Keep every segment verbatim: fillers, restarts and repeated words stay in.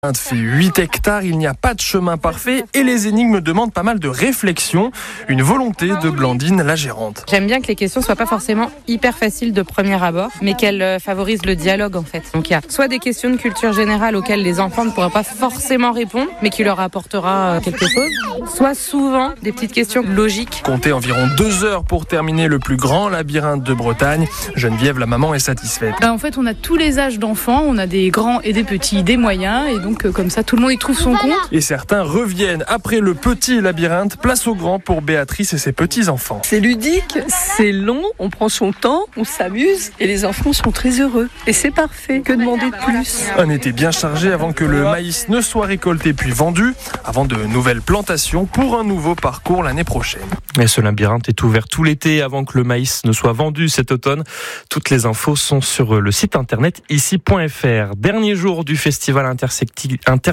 Fait huit hectares, il n'y a pas de chemin parfait et les énigmes demandent pas mal de réflexion. Une volonté de Blandine, la gérante. J'aime bien que les questions soient pas forcément hyper faciles de premier abord, mais qu'elles favorisent le dialogue en fait. Donc il y a soit des questions de culture générale auxquelles les enfants ne pourraient pas forcément répondre, mais qui leur apportera quelque chose, soit souvent des petites questions logiques. Comptez environ deux heures pour terminer le plus grand labyrinthe de Bretagne. Geneviève, la maman, est satisfaite. En fait, on a tous les âges d'enfants, on a des grands et des petits, des moyens, et donc Donc comme ça, tout le monde y trouve son compte. Et certains reviennent. Après le petit labyrinthe, place au grand pour Béatrice et ses petits-enfants. C'est ludique, c'est long, on prend son temps, on s'amuse et les enfants sont très heureux. Et c'est parfait, que demander de plus ? Un été bien chargé avant que le maïs ne soit récolté puis vendu, avant de nouvelles plantations pour un nouveau parcours l'année prochaine. Et ce labyrinthe est ouvert tout l'été avant que le maïs ne soit vendu cet automne. Toutes les infos sont sur le site internet ici point f r. Dernier jour du festival intersectif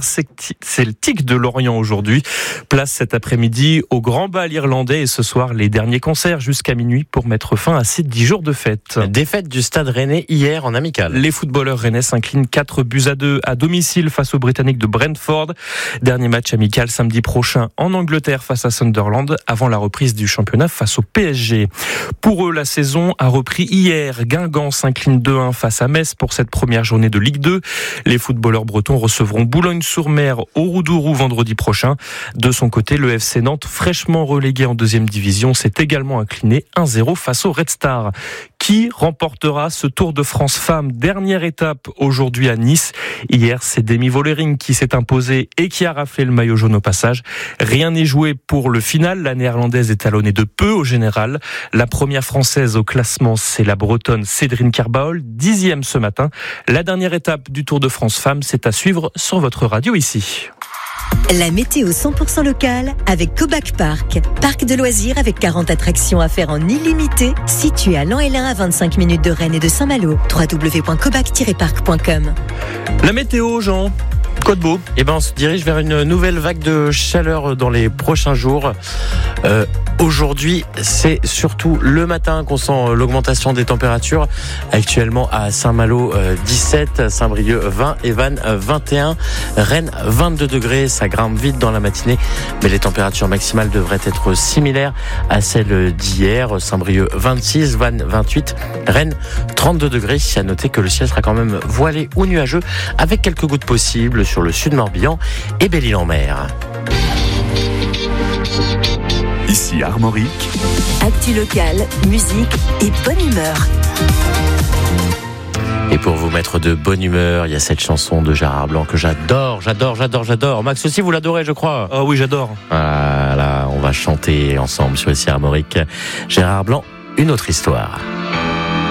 Celtique de Lorient aujourd'hui. Place cet après-midi au Grand Bal irlandais et ce soir les derniers concerts jusqu'à minuit pour mettre fin à ces dix jours de fête. Défaite du Stade Rennais hier en amical. Les footballeurs rennais s'inclinent quatre buts à deux à domicile face aux Britanniques de Brentford. Dernier match amical samedi prochain en Angleterre face à Sunderland avant la reprise du championnat face au P S G. Pour eux, la saison a repris hier. Guingamp s'incline deux à un face à Metz pour cette première journée de Ligue deux. Les footballeurs bretons recevront Boulogne-sur-Mer au Roudourou vendredi prochain. De son côté, le F C Nantes, fraîchement relégué en deuxième division, s'est également incliné un zéro face au Red Star. Qui remportera ce Tour de France Femmes ? Dernière étape aujourd'hui à Nice. Hier, c'est Demi Vollering qui s'est imposée et qui a raflé le maillot jaune au passage. Rien n'est joué pour le final. La néerlandaise est talonnée de peu au général. La première française au classement, c'est la bretonne Cédrine Kerbaol, dixième ce matin. La dernière étape du Tour de France Femmes, c'est à suivre sur votre radio ici. La météo cent pour cent locale avec Cobac Park. Parc de loisirs avec quarante attractions à faire en illimité, situé à Lan-Hélin à vingt-cinq minutes de Rennes et de Saint-Malo. w w w point cobac tiret parc point com. La météo, Jean. Quoi de beau ? Eh ben, on se dirige vers une nouvelle vague de chaleur dans les prochains jours. Euh, aujourd'hui, c'est surtout le matin qu'on sent l'augmentation des températures. Actuellement à Saint-Malo, euh, dix-sept, Saint-Brieuc, vingt, et Vannes, vingt et un, Rennes, vingt-deux degrés. Ça grimpe vite dans la matinée, mais les températures maximales devraient être similaires à celles d'hier. Saint-Brieuc, vingt-six, Vannes, vingt-huit, Rennes, trente-deux degrés. À noter que le ciel sera quand même voilé ou nuageux, avec quelques gouttes possibles sur le sud Morbihan et Belle-Île-en-Mer. Ici Armorique. Actu locale, musique et bonne humeur. Et pour vous mettre de bonne humeur, il y a cette chanson de Gérard Blanc que j'adore, j'adore, j'adore, j'adore. Max aussi, vous l'adorez, je crois. Ah oui, j'adore. Voilà, on va chanter ensemble sur Ici Armorique. Gérard Blanc, une autre histoire.